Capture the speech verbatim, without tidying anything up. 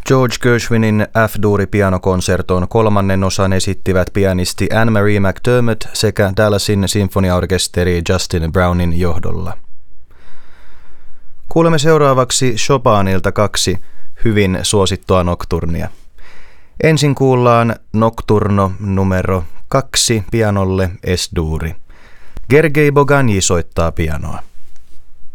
George Gershwinin F-duuri-pianokonserton kolmannen osan esittivät pianisti Anne-Marie McDermott sekä Dallasin sinfoniaorkesteri Justin Brownin johdolla. Kuulemme seuraavaksi Chopinilta kaksi hyvin suosittua nokturnia. Ensin kuullaan Nocturno numero kaksi pianolle S-duuri. Gergely Boganyi soittaa pianoa.